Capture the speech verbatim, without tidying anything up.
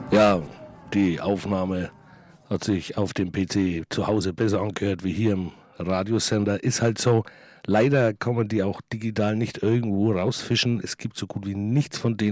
Ja, die Aufnahme hat sich auf dem P C zu Hause besser angehört wie hier im Radiosender. Ist halt so. Leider kann man die auch digital nicht irgendwo rausfischen. Es gibt so gut wie nichts von denen